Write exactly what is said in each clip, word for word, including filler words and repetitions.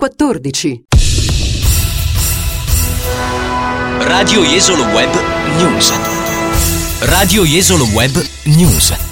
quattordici. Radio Jesolo Web News. Radio Jesolo Web News.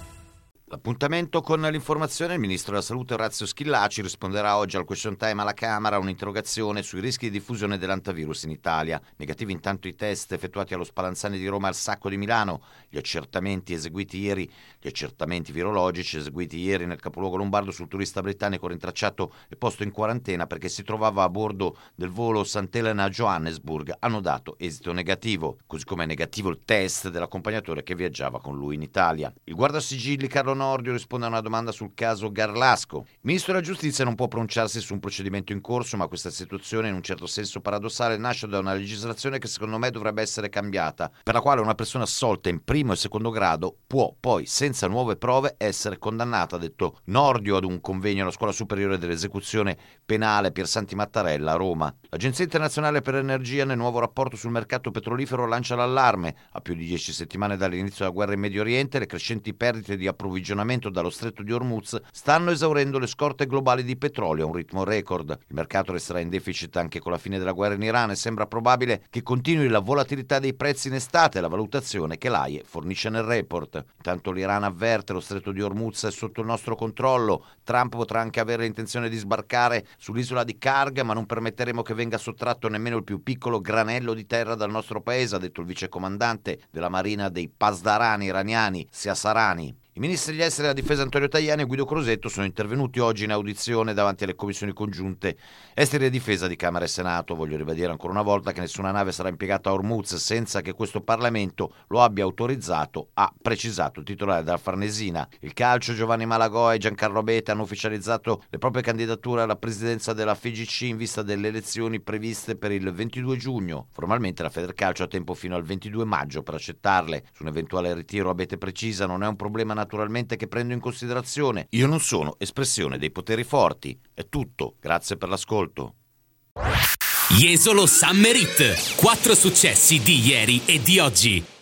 Appuntamento con l'informazione. Il ministro della Salute Orazio Schillaci risponderà oggi al question time alla Camera a un'interrogazione sui rischi di diffusione dell'antivirus in Italia. Negativi intanto i test effettuati allo Spallanzani di Roma e al Sacco di Milano, gli accertamenti eseguiti ieri, gli accertamenti virologici eseguiti ieri nel capoluogo lombardo sul turista britannico rintracciato e posto in quarantena perché si trovava a bordo del volo Sant'Elena a Johannesburg, hanno dato esito negativo, così come è negativo il test dell'accompagnatore che viaggiava con lui in Italia. Il guardasigilli Carlo Nordio risponde a una domanda sul caso Garlasco. Il ministro della Giustizia non può pronunciarsi su un procedimento in corso, ma questa situazione in un certo senso paradossale nasce da una legislazione che secondo me dovrebbe essere cambiata, per la quale una persona assolta in primo e secondo grado può poi, senza nuove prove, essere condannata, ha detto Nordio ad un convegno alla Scuola Superiore dell'Esecuzione Penale Piersanti Mattarella a Roma. L'Agenzia Internazionale per l'Energia nel nuovo rapporto sul mercato petrolifero lancia l'allarme. A più di dieci settimane dall'inizio della guerra in Medio Oriente, le crescenti perdite di approvvigionamento dallo stretto di Hormuz stanno esaurendo le scorte globali di petrolio a un ritmo record. Il mercato resterà in deficit anche con la fine della guerra in Iran e sembra probabile che continui la volatilità dei prezzi in estate, la valutazione che l'A I E fornisce nel report. Intanto l'Iran avverte: lo stretto di Hormuz è sotto il nostro controllo. Trump potrà anche avere l'intenzione di sbarcare sull'isola di Karg, ma non permetteremo che venga sottratto nemmeno il più piccolo granello di terra dal nostro paese, ha detto il vicecomandante della Marina dei Pasdarani iraniani, Siasarani. I ministri degli esteri della difesa Antonio Tajani e Guido Crosetto sono intervenuti oggi in audizione davanti alle commissioni congiunte esteri e difesa di Camera e Senato. Voglio ribadire ancora una volta che nessuna nave sarà impiegata a Hormuz senza che questo Parlamento lo abbia autorizzato, ha precisato il titolare della Farnesina. Il calcio: Giovanni Malagò e Giancarlo Abete hanno ufficializzato le proprie candidature alla presidenza della F I G C in vista delle elezioni previste per il ventidue giugno. Formalmente la Federcalcio ha tempo fino al ventidue maggio per accettarle. Su un eventuale ritiro Abete precisa: non è un problema naturale naturalmente che prendo in considerazione. Io non sono espressione dei poteri forti. È tutto. Grazie per l'ascolto. Jesolo Summer Hit. Quattro successi di ieri e di oggi.